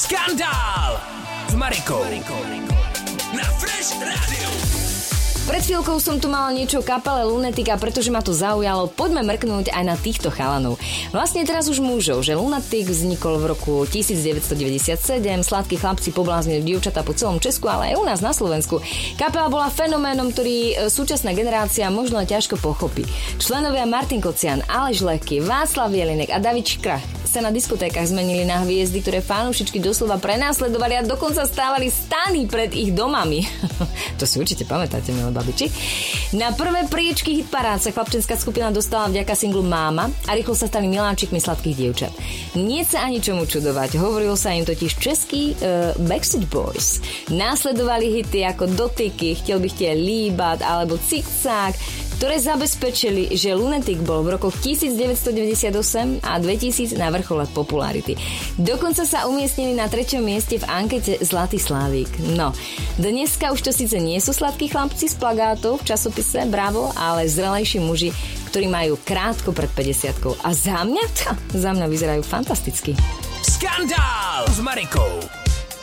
Skandál s Marikou na Fresh Radio. Pred chvíľkou som tu mala niečo o kapele Lunatic a pretože ma to zaujalo, poďme mrknúť aj na týchto chalanov. Vlastne teraz už mužov, že Lunatic vznikol v roku 1997, sladkí chlapci pobláznili dievčatá po celom Česku, ale aj u nás na Slovensku. Kapela bola fenoménom, ktorý súčasná generácia možno ťažko pochopí. Členovia Martin Kocian, Aleš Lehký, Václav Jelinek a David Škrach sa na diskotékach zmenili na hviezdy, ktoré fanúšičky doslova prenásledovali a dokonca stávali stany pred ich domami. To si určite pamätáte, milé babiči. Na prvé priečky hitparád sa chlapčenská skupina dostala vďaka singlu Máma a rýchlo sa stali miláčikmi sladkých dievčat. Nie sa ani čomu čudovať, hovorilo sa im totiž český Backstreet Boys. Následovali hity ako Dotyky, Chtěl bych tě líbat alebo Cikcák, ktoré zabezpečili, že Lunatic bol v rokoch 1998 a 2000 na vrchole popularity. Dokonca sa umiestnili na 3. mieste v ankete Zlatý Slávik. No, dneska už to síce nie sú sladkí chlapci z plagátov v časopise Bravo, ale zrelejší muži, ktorí majú krátko pred 50-kou. A za mňa vyzerajú fantasticky. Skandál s Marikou.